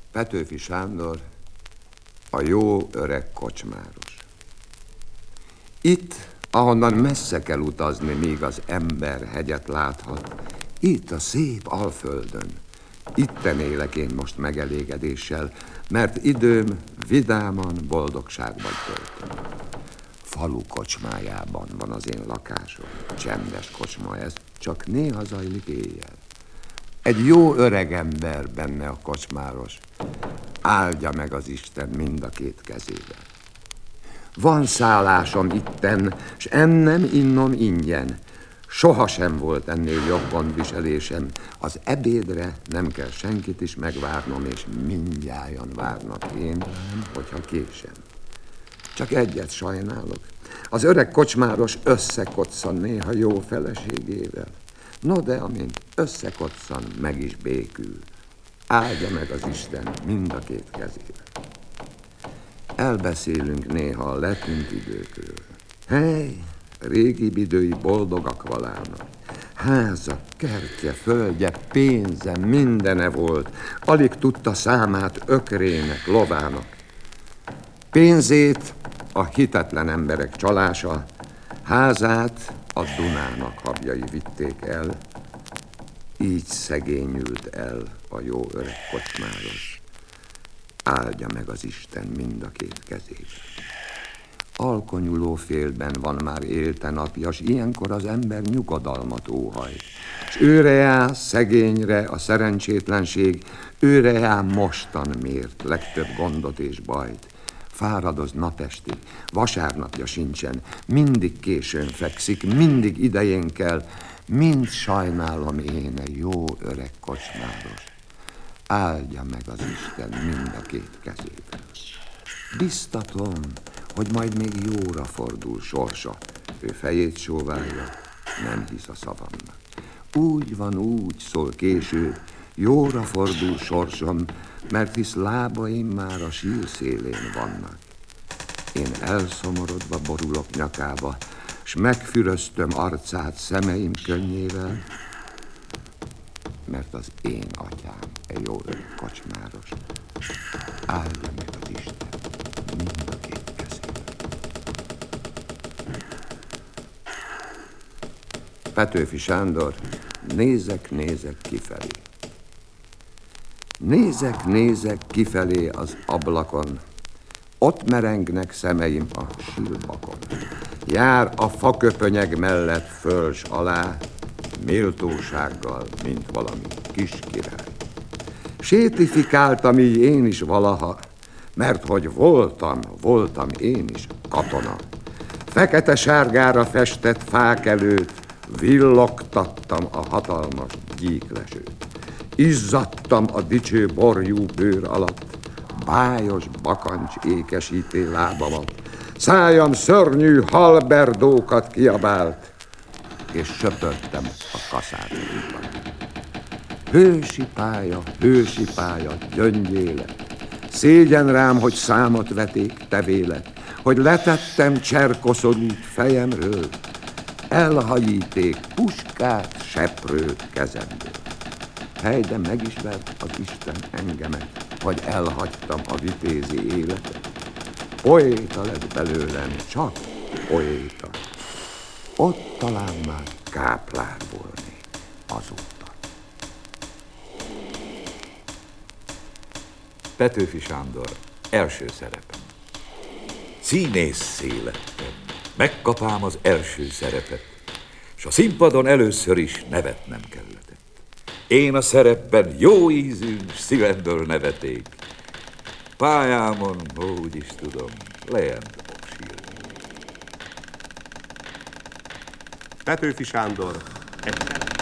Petőfi Sándor, a jó öreg kocsmáros. Itt, ahonnan messze kell utazni, míg az ember hegyet láthat, itt a szép Alföldön, itten élek én most megelégedéssel, mert időm vidáman, boldogságban töltöm. Falu kocsmájában van az én lakásom, csendes kocsma ez, csak néha zajlik éjjel. Egy jó öreg ember benne a kocsmáros, áldja meg az Isten mind a két kezével. Van szállásom itten, s ennem innom ingyen. Sohasem volt ennél jobb gondviselésem. Az ebédre nem kell senkit is megvárnom, és mindnyájan várnak én rám, hogyha késem. Csak egyet sajnálok. Az öreg kocsmáros összekoccan néha jó feleségével. No, de amint összekoccan, meg is békül. Áldja meg az Isten mind a két kezével. Elbeszélünk néha a letűnt időkről. Hely, régi idői boldogak valálnak. Háza, kertje, földje, pénze, mindene volt. Alig tudta számát ökrének, lovának. Pénzét a hitetlen emberek csalása, házát a Dunának habjai vitték el. Így szegényült el a jó öreg kocsmáros. Áldja meg az Isten mind a két kezét. Alkonyuló félben van már élte napja, s ilyenkor az ember nyugodalmat óhajt. S őre jár szegényre a szerencsétlenség, őre jár mostan mért legtöbb gondot és bajt. Fáradoz napestig, vasárnapja sincsen, mindig későn fekszik, mindig idején kell, mind sajnálom én a jó öreg kocsmáros. Áldja meg az Isten mind a két kezével. Biztatom, hogy majd még jóra fordul sorsa. Ő fejét sóválja, nem hisz a szavamnak. Úgy van, úgy szól később, jóra fordul sorsom, mert hisz lábaim már a sír szélén vannak. Én elszomorodva borulok nyakába, s megfüröztöm arcát szemeim könnyével, mert az én atyám egy jó öreg kocsmáros. Áldja meg az Isten mind a két kezével. Petőfi Sándor, nézek kifelé. Nézek kifelé az ablakon, ott merengnek szemeim a sírbakon. Jár a faköpönyeg mellett föl s alá, méltósággal, mint valami kis király. Sétifikáltam így én is valaha, mert hogy voltam én is katona. Fekete-sárgára festett fák előtt villogtattam a hatalmas gyíklesőt. Izzadtam a dicső borjú bőr alatt, bájos bakancs ékesíté lábamat. Szájam szörnyű halberdókat kiabált, és söpörtem a kaszárnyaiban. Hősi pálya, gyöngyélet. Szégyen rám, hogy számot veték tevélet, hogy letettem cserkoszorút fejemről, elhajíték puskát, seprőt kezemből. Hely, de megismert az Isten engemet, hogy elhagytam a vitézi életet. Poéta lett belőlem, csak poéta. Ott talán már káplár volni azóta. Petőfi Sándor, első szerepem. Színésszé lettem, megkapám az első szerepet, s a színpadon először is nevetnem kellett. Én a szerepben jó ízű, szívemből neveték. Pályámon, úgy is tudom, lejjebb fogok sírni. Petőfi Sándor, egy